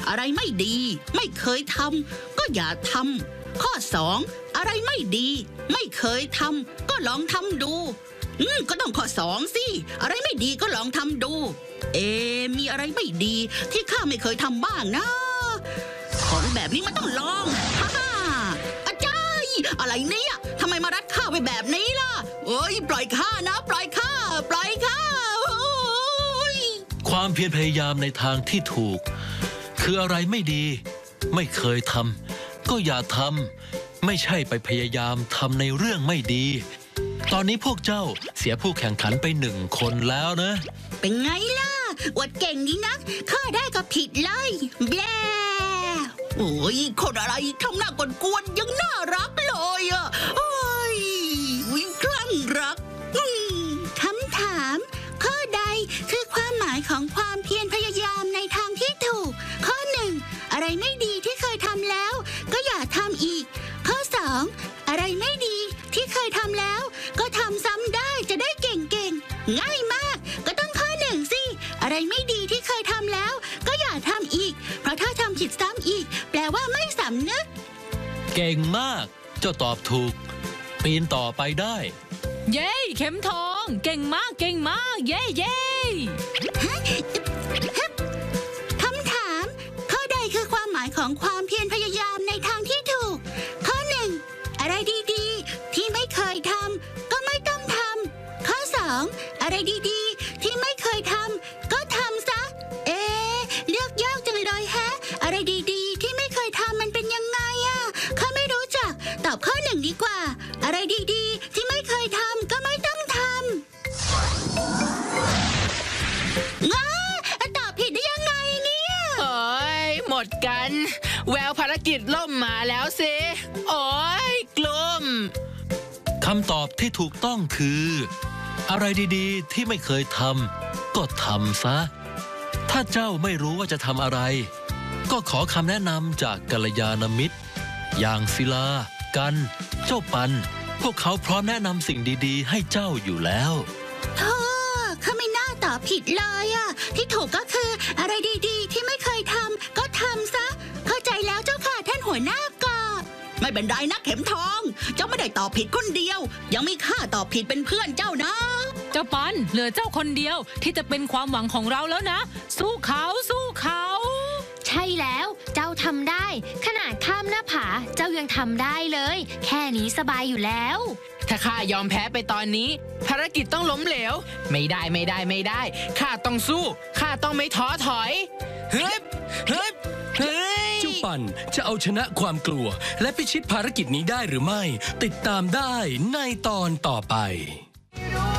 อะไรไม่ดีไม่เคยทำก็อย่าทำข้อ2อะไรไม่ดีไม่เคยทำก็ลองทำดูก็ต้องข้อ2สิอะไรไม่ดีก็ลองทำดูมีอะไรไม่ดีที่ข้าไม่เคยทำบ้างนะของแบบนี้มันต้องลองฮ่าอาจารย์อะไรเนี่ยทำไมมารัดข้าไว้แบบนี้ล่ะปล่อยข้านะปล่อยข้าความเพียรพยายามในทางที่ถูกคืออะไรไม่ดีไม่เคยทำก็อย่าทำไม่ใช่ไปพยายามทำในเรื่องไม่ดีตอนนี้พวกเจ้าเสียผู้แข่งขันไป1 คนแล้วนะเป็นไงล่ะอวดเก่งนี่นักข้าได้ก็ผิดเลยแย่คนอะไรทำหน้ากวนๆยังน่ารักเลยอ่ะวิ่งคลั่งรักคำถามข้อใดคือความหมายของความเพียรพยายามในทางที่ถูกข้อ1อะไรไม่ดีที่เคยทำแล้วก็อย่าทำอีกข้อ2อะไรไม่ดีที่เคยทำแล้วก็ทำซ้ำได้จะได้เก่งๆง่ายมากก็ต้องข้อ1สิอะไรไม่ดีที่เคยทำแล้วก็อย่าทำอีกเพราะถ้าทำผิดซ้ำอีกแปลว่าไม่สำนึกเก่งมากเจ้าตอบถูกปีนต่อไปได้เย้เข็มทองเก่งมากเย้คำถามข้อใดคือความหมายของความเพียรพยายามในทางที่ถูกข้อ1อะไรดีๆที่ไม่เคยทำก็ไม่ต้องทำข้อ2อะไรดีๆที่ไม่เคยทำก็ทำซะเลือกยากจังเลยแฮะอะไรดีๆที่ไม่เคยทำมันเป็นยังไงอะข้าไม่รู้จักตอบข้อ1ดีกว่าอะไรดีๆที่ไม่เคยทำก็ไม่ต้องทำตอบผิดได้ยังไงเนี่ยหมดกันแววภารกิจล่มมาแล้วสิกลุ่มคำตอบที่ถูกต้องคืออะไรดีๆที่ไม่เคยทำก็ทำซะถ้าเจ้าไม่รู้ว่าจะทำอะไรก็ขอคำแนะนำจากกัลยาณมิตรอย่างศิลากันเจ้าปันพวกเขาพร้อมแนะนำสิ่งดีๆให้เจ้าอยู่แล้วข้าไม่น่าตอบผิดเลยอ่ะที่ถูกก็คืออะไรดีๆที่ไม่เคยทำก็ทำซะเข้าใจแล้วเจ้าค่ะท่านหัวหน้ากอไม่เป็นไรนะเข็มทองเจ้าไม่ได้ตอบผิดคนเดียวยังมีข้าตอบผิดเป็นเพื่อนเจ้านะเจ้าปันเหลือเจ้าคนเดียวที่จะเป็นความหวังของเราแล้วนะสู้เขาใช่แล้วเจ้าทำได้ขนาดข้ามหน้าผาเจ้ายังทำได้เลยแค่นี้สบายอยู่แล้วถ้าข้ายอมแพ้ไปตอนนี้ภารกิจต้องล้มเหลวไม่ได้ข้าต้องสู้ข้าต้องไม่ท้อถอยเฮ้ยเจ้าปันจะเอาชนะความกลัวและพิชิตภารกิจนี้ได้หรือไม่ติดตามได้ในตอนต่อไป